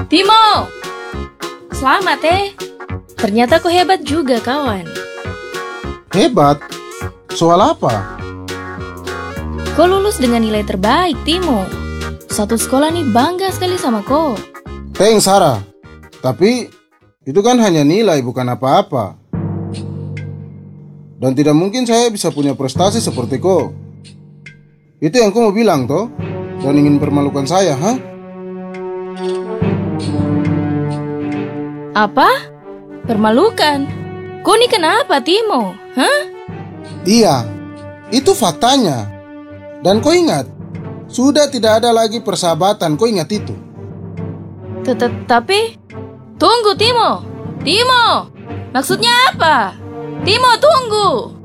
Timo! Selamat Ternyata kau hebat juga kawan. Hebat? Soal apa? Kau lulus dengan nilai terbaik, Timo. Satu sekolah nih bangga sekali sama kau. Thanks, Sarah. Tapi itu kan hanya nilai, bukan apa-apa. Dan tidak mungkin saya bisa punya prestasi seperti kau. Itu yang kau mau bilang toh? Dan ingin permalukan saya, ha? Apa? Permalukan? Kau nih kenapa, Timo? Hah? Iya, itu faktanya. Dan kau ingat, sudah tidak ada lagi persahabatan, kau ingat itu. Tapi tunggu, Timo. Timo, maksudnya apa? Timo, tunggu.